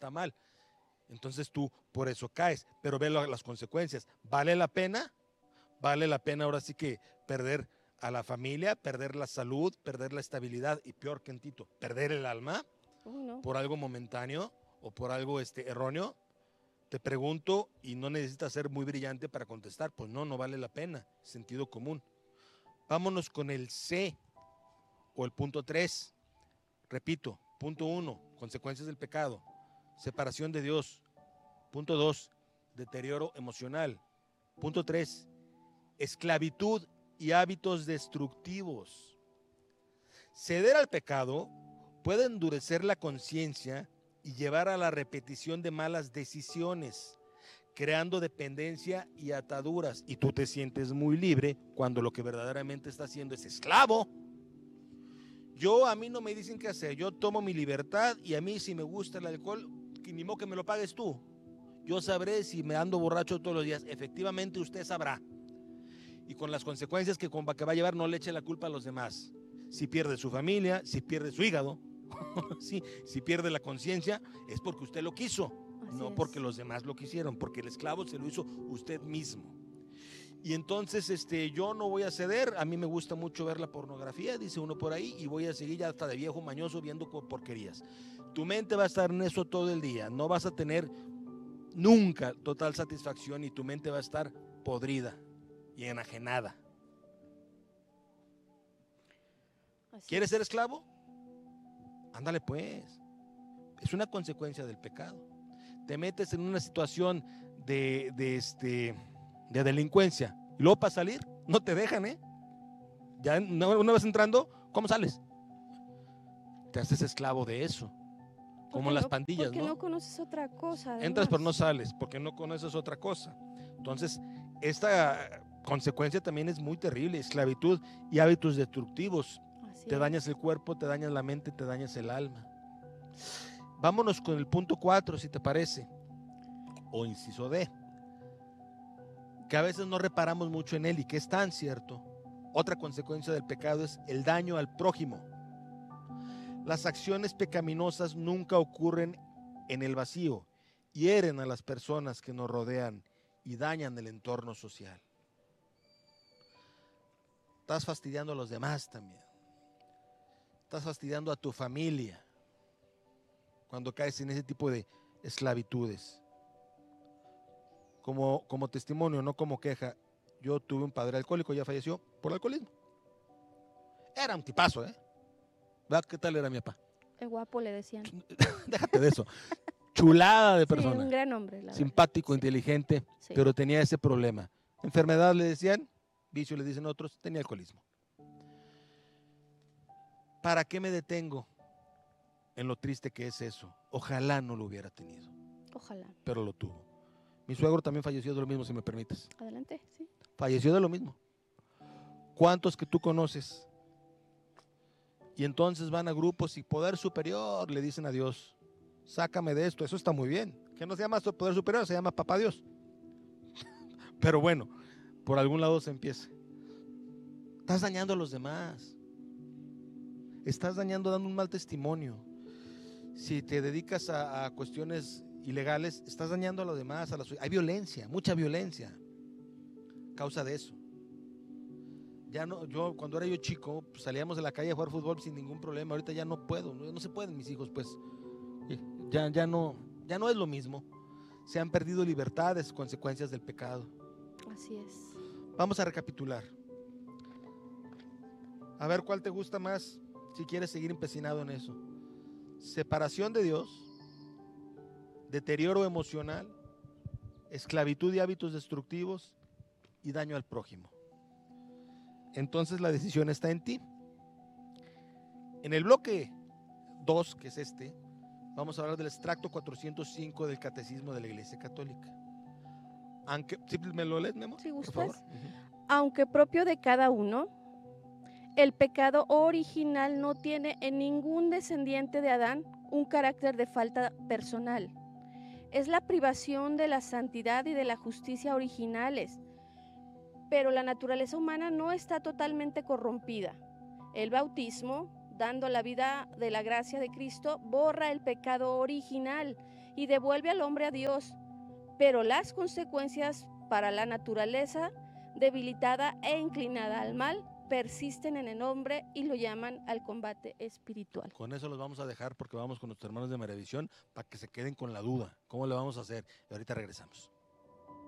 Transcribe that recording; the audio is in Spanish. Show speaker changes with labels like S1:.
S1: está mal. Entonces tú por eso caes, pero ve las consecuencias. ¿Vale la pena? Vale la pena ahora sí que perder a la familia, perder la salud, perder la estabilidad y peor que en Tito, perder el alma
S2: No.
S1: por algo momentáneo o por algo erróneo. Te pregunto y no necesitas ser muy brillante para contestar, pues no vale la pena, sentido común. Vámonos con el C o el punto 3. Repito, punto 1, consecuencias del pecado, separación de Dios. Punto 2, deterioro emocional. Punto 3, esclavitud y hábitos destructivos. Ceder al pecado puede endurecer la conciencia y llevar a la repetición de malas decisiones, creando dependencia y ataduras. Y tú te sientes muy libre cuando lo que verdaderamente está haciendo es esclavo. A mí no me dicen qué hacer, yo tomo mi libertad y a mí si me gusta el alcohol, ni modo que me lo pagues tú. Yo sabré si me ando borracho todos los días, efectivamente usted sabrá. Y con las consecuencias que va a llevar, no le eche la culpa a los demás. Si pierde su familia, si pierde su hígado, si pierde la conciencia, es porque usted lo quiso, no porque los demás lo quisieron, porque el esclavo se lo hizo usted mismo. Y entonces yo no voy a ceder, a mí me gusta mucho ver la pornografía, dice uno por ahí, y voy a seguir ya hasta de viejo mañoso viendo porquerías. Tu mente va a estar en eso todo el día, no vas a tener nunca total satisfacción y tu mente va a estar podrida y enajenada. ¿Quieres ser esclavo? Ándale pues, es una consecuencia del pecado. Te metes en una situación de delincuencia y luego para salir no te dejan, ya una vez entrando, ¿cómo sales? Te haces esclavo de eso, como las pandillas,
S2: porque no conoces otra cosa, además.
S1: Entras pero no sales porque no conoces otra cosa. Entonces esta consecuencia también es muy terrible, esclavitud y hábitos destructivos. Te dañas el cuerpo, te dañas la mente, te dañas el alma. Vámonos con el punto 4, si te parece, o inciso D, que a veces no reparamos mucho en él y que es tan cierto. Otra consecuencia del pecado es el daño al prójimo. Las acciones pecaminosas nunca ocurren en el vacío, hieren a las personas que nos rodean y dañan el entorno social. Estás fastidiando a los demás también. Estás fastidiando a tu familia cuando caes en ese tipo de esclavitudes. Como testimonio, no como queja, yo tuve un padre alcohólico, ya falleció por alcoholismo. Era un tipazo, ¿verdad? ¿Qué tal era mi papá?
S2: El guapo le decían.
S1: Déjate de eso. Chulada de persona.
S2: Sí, un gran hombre, la
S1: simpático,
S2: verdad.
S1: Inteligente, sí. Pero tenía ese problema. Enfermedad le decían, vicio le dicen otros, tenía alcoholismo. ¿Para qué me detengo en lo triste que es eso? Ojalá no lo hubiera tenido.
S2: Ojalá.
S1: Pero lo tuvo. Mi suegro también falleció de lo mismo, si me permites.
S2: Adelante, sí.
S1: Falleció de lo mismo. ¿Cuántos que tú conoces? Y entonces van a grupos y poder superior le dicen a Dios, sácame de esto, eso está muy bien. Que no se llama poder superior, se llama papá Dios. Pero bueno, por algún lado se empieza. Estás dañando a los demás. Estás dañando, dando un mal testimonio. Si te dedicas a cuestiones ilegales, estás dañando a los demás. Hay violencia, mucha violencia. Causa de eso. Ya no, cuando era yo chico, pues salíamos de la calle a jugar fútbol sin ningún problema. Ahorita ya no puedo, no se pueden mis hijos, pues. Ya no es lo mismo. Se han perdido libertades, consecuencias del pecado.
S2: Así es.
S1: Vamos a recapitular. A ver cuál te gusta más si quieres seguir empecinado en eso. Separación de Dios, deterioro emocional, esclavitud y hábitos destructivos y daño al prójimo. Entonces la decisión está en ti. En el bloque 2, que es vamos a hablar del extracto 405 del Catecismo de la Iglesia Católica. Aunque, ¿sí me lo lees, Memo?
S2: Si gustas.
S1: Por favor.
S2: Aunque propio de cada uno, el pecado original no tiene en ningún descendiente de Adán un carácter de falta personal. Es la privación de la santidad y de la justicia originales, pero la naturaleza humana no está totalmente corrompida. El bautismo, dando la vida de la gracia de Cristo, borra el pecado original y devuelve al hombre a Dios, pero las consecuencias para la naturaleza debilitada e inclinada al mal persisten en el hombre y lo llaman al combate espiritual.
S1: Con eso los vamos a dejar porque vamos con nuestros hermanos de Maravisión para que se queden con la duda. ¿Cómo le vamos a hacer? Y ahorita regresamos.